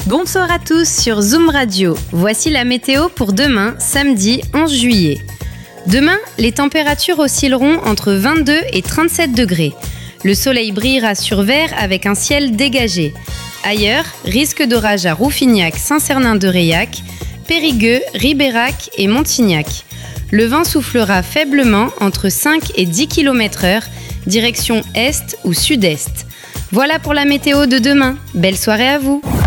Bonsoir à tous sur Zoom Radio. Voici la météo pour demain, samedi 11 juillet. Demain, les températures oscilleront entre 22 et 37 degrés. Le soleil brillera sur vert avec un ciel dégagé. Ailleurs, risque d'orage à Rouffignac, Saint-Cernin-de-Réac, Périgueux, Ribérac et Montignac. Le vent soufflera faiblement entre 5 et 10 km/h, direction est ou sud-est. Voilà pour la météo de demain. Belle soirée à vous!